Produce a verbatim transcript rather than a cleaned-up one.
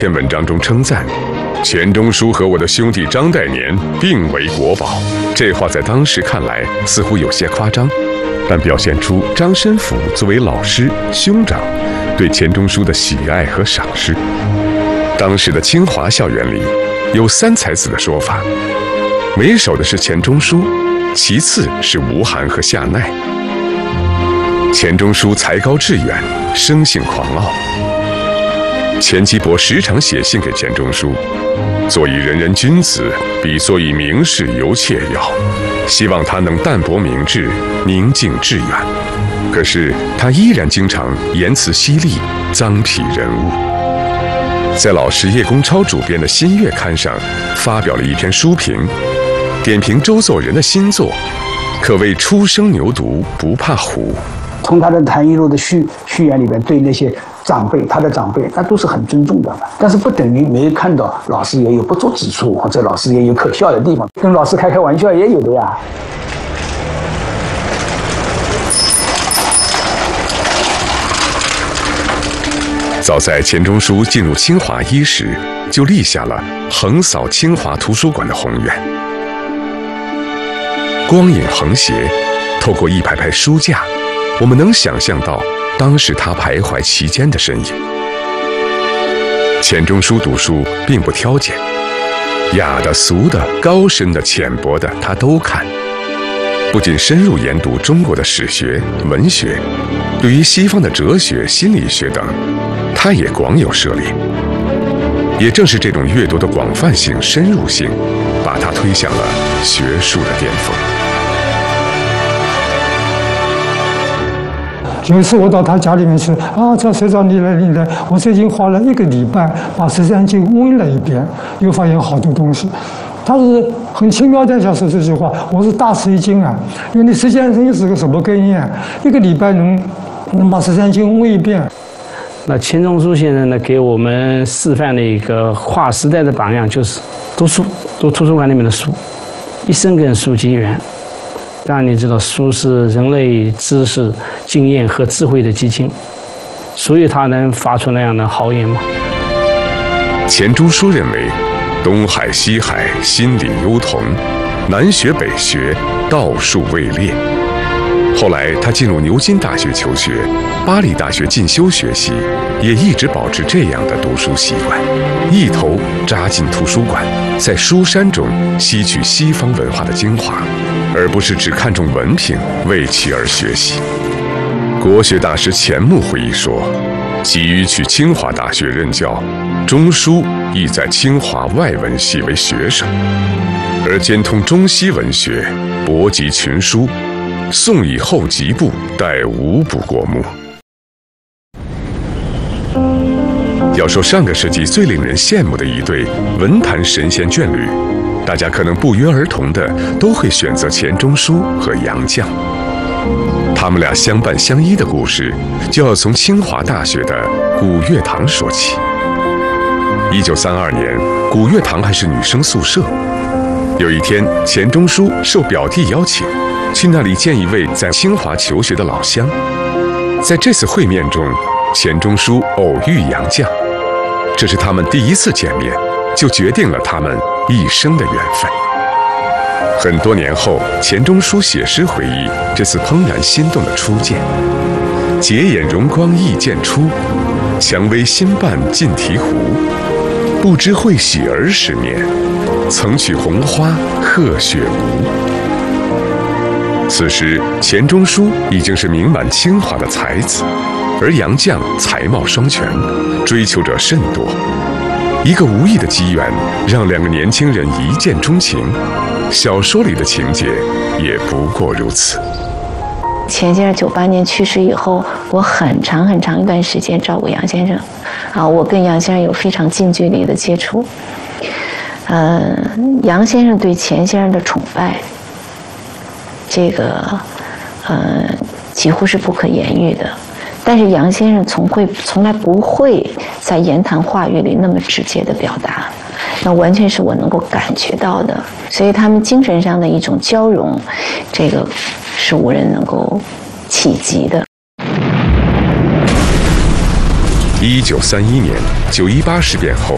篇文章中称赞钱钟书和我的兄弟张岱年并为国宝，这话在当时看来似乎有些夸张，但表现出张申府作为老师兄长对钱钟书的喜爱和赏识。当时的清华校园里有三才子的说法，为首的是钱钟书，其次是吴晗和夏鼐。钱钟书才高志远，生性狂傲。钱基博时常写信给钱钟书，做以仁人君子，比作以名士犹切要，希望他能淡泊明志，宁静致远。可是他依然经常言辞犀利，脏痞人物。在老师叶公超主编的《新月刊》上发表了一篇书评，点评周作人的新作，可谓初生牛犊不怕虎。 从他的《谈艺录》的序序言里边，对那些长辈，他的长辈，那都是很尊重的，但是不等于没看到老师也有不足之处，或者老师也有可笑的地方，跟老师开开玩笑也有的呀。 早在钱钟书进入清华伊始，就立下了横扫清华图书馆的宏愿。光影横斜，透过一排排书架，我们能想象到当时他徘徊其间的身影。钱钟书读书并不挑拣，雅的、俗的、高深的、浅薄的，他都看。不仅深入研读中国的史学、文学，对于西方的哲学、心理学等，他也广有涉猎。也正是这种阅读的广泛性、深入性，把他推向了学术的巅峰。 有一次我到他家里面去啊，这学长你来你来，我最近花了一个礼拜把《十三经》温了一遍，又发现好多东西。他是很轻描淡写说这句话，我是大吃一惊啊！因为你《十三经》是个什么概念？一个礼拜能能把《十三经》温一遍。 那钱钟书先生呢，给我们示范的一个划时代的榜样，就是读书，读图书馆里面的书，一生跟书结缘。当然，你知道书是人类知识、经验和智慧的结晶，所以他能发出那样的豪言吗？ 钱钟书认为，东海西海心理幽同，南学北学道术未列。后来他进入牛津大学求学，巴黎大学进修学习，也一直保持这样的读书习惯，一头扎进图书馆，在书山中吸取西方文化的精华，而不是只看重文凭，为其而学习。国学大师钱穆回忆说，急于去清华大学任教，钟书亦在清华外文系为学生，而兼通中西文学，博集群书，宋以后几部，待无不过目。要说上个世纪最令人羡慕的一对文坛神仙眷侣，大家可能不约而同的都会选择钱钟书和杨绛。他们俩相伴相依的故事，就要从清华大学的古月堂说起。一九三二年，古月堂还是女生宿舍。有一天，钱钟书受表弟邀请，去那里见一位在清华求学的老乡。在这次会面中，钱钟书偶遇杨绛，这是他们第一次见面，就决定了他们一生的缘分。很多年后，钱钟书写诗回忆这次怦然心动的初见：结眼荣光易见出，蔷薇新瓣近醍醐。不知会喜儿时面，曾取红花贺雪无。此时，钱钟书已经是名满清华的才子，而杨绛才貌双全，追求者甚多。一个无意的机缘，让两个年轻人一见钟情。小说里的情节也不过如此。 钱先生九八年去世以后，我很长很长一段时间照顾杨先生，啊，我跟杨先生有非常近距离的接触。呃，杨先生对钱先生的崇拜，这个呃几乎是不可言喻的。但是杨先生从会从来不会在言谈话语里那么直接的表达，那完全是我能够感觉到的。所以他们精神上的一种交融，这个是无人能够企及的。 一九三一年九一八事变后，